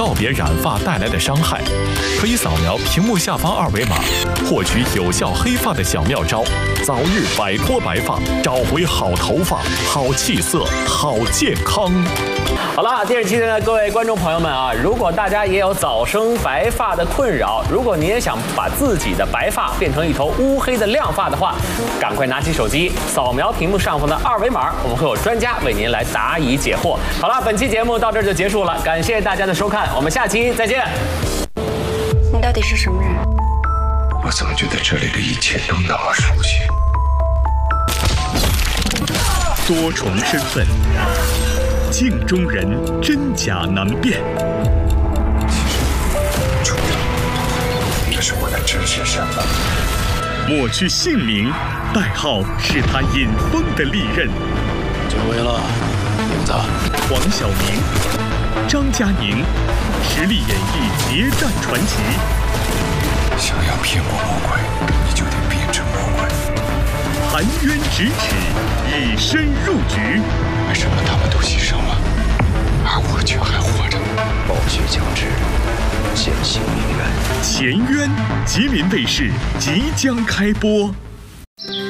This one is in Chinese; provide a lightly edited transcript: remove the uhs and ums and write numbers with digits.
告别染发带来的伤害。可以扫描屏幕下方2维码，获取有效黑发的小妙招，早日摆脱白发，找回好头发、好气色、好健康。 好了，电视机的各位观众朋友们啊，如果大家也有早生白发的困扰，如果你也想把自己的白发变成一头乌黑的亮发的话，赶快拿起手机扫描屏幕上方的2维码，我们会有专家为您来答疑解惑。好了，本期节目到这儿就结束了，感谢大家的收看，我们下期再见。 你到底是什么人？ 我怎么觉得这里的一切都那么熟悉？ 多重身份，镜中人，真假难辨。 重要，这是我的真实身份。 抹去姓名，代号是他引风的利刃。 久违了，影子。 黄晓明、张嘉宁，实力演绎谍战传奇。 想要骗过魔鬼，你就得变成魔鬼。 含冤咫尺，以身入局。 为什么他们都牺牲了，而我却还活着？ 暴雪将至，践行命运。 前冤，吉林卫视即将开播。